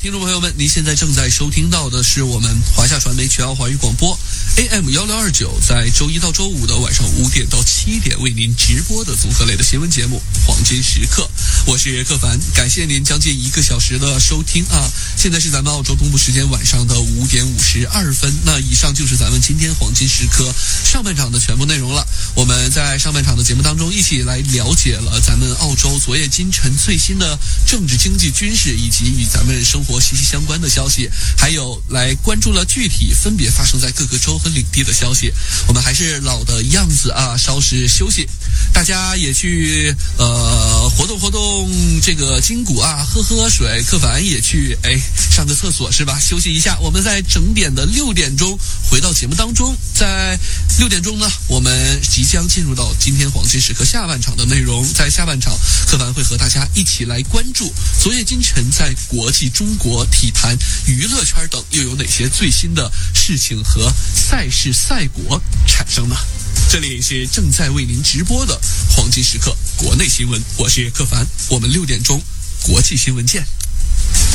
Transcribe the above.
听众朋友们，您现在正在收听到的是我们华夏传媒全奥华语广播 AM1629，在周一到周五的晚上5点到7点为您直播的综合类的新闻节目《黄金时刻》，我是克凡，感谢您将近1个小时的收听啊！现在是咱们澳洲东部时间晚上的5点52分，那以上就是咱们今天黄金时刻上半场的全部内容了。我们在上半场的节目当中一起来了解了咱们澳洲昨夜今晨最新的政治、经济、军事以及与咱们生活息息相关的消息，还有来关注了具体分别发生在各个州和领地的消息。我们还是老的样子啊，稍事休息，大家也去活动活动这个筋骨啊，喝水，克凡也去上个厕所是吧，休息一下。我们在整点的6点钟回到节目当中，在6点钟呢，我们即将进入到今天黄金时刻下半场的内容。在下半场，克凡会和大家一起来关注昨夜今晨在国际、中国、体坛、娱乐圈等又有哪些最新的事情和赛事赛果产生呢？这里是正在为您直播的黄金时刻国内新闻，我是克凡，我们6点钟国际新闻见。